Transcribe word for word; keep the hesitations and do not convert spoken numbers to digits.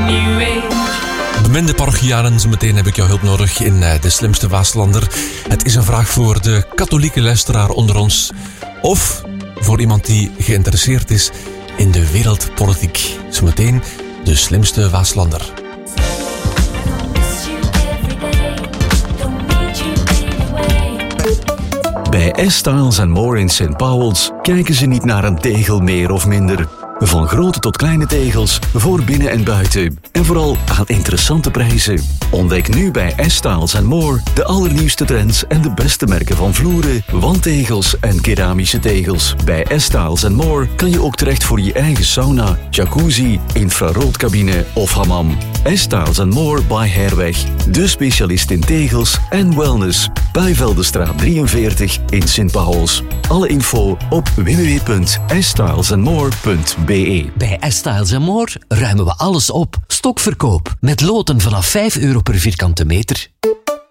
new age. Beminde parochianen, zometeen heb ik jouw hulp nodig in De Slimste Waaslander. Het is een vraag voor de katholieke luisteraar onder ons. Of voor iemand die geïnteresseerd is in de wereldpolitiek. Zometeen De Slimste Waaslander. Bij S-Styles and More in Saint Paul's kijken ze niet naar een tegel meer of minder. Van grote tot kleine tegels, voor binnen en buiten. En vooral aan interessante prijzen. Ontdek nu bij S-Styles and More de allernieuwste trends en de beste merken van vloeren, wandtegels en keramische tegels. Bij S-Styles and More kan je ook terecht voor je eigen sauna, jacuzzi, infraroodcabine of hammam. S-Styles and More by Herweg. De specialist in tegels en wellness. Bijveldenstraat drieënveertig in Saint Paul's. Alle info op w w w punt s styles and more punt b e. Bij S-Styles and More ruimen we alles op. Stokverkoop. Met loten vanaf vijf euro per vierkante meter.